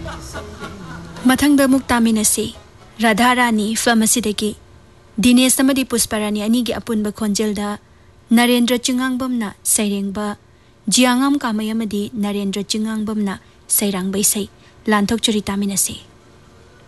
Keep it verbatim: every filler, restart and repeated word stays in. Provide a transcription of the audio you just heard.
मथंगदा मुक तामिनसे राधा रानी फिल्म असिदगी दिनेश अमदी पुष्परानी अनिगी अपुनब खोंजेलदा नरेंद्र चिंगांगबमना सैरेंगबा जियांगम कामयमदी नरेंद्र चिंगांगबमना सैरांगबै सै लांथोक चुरी तामिनसे।